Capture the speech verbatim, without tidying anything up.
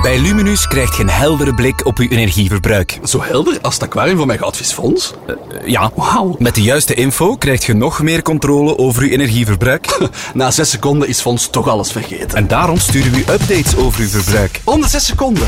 Bij Luminus krijg je een heldere blik op je energieverbruik. Zo helder als het aquarium van mijn goudvisfonds? Uh, ja. Wauw. Met de juiste info krijg je nog meer controle over je energieverbruik. Na zes seconden is Fons toch alles vergeten. En daarom sturen we updates over je verbruik. Om de zes seconden.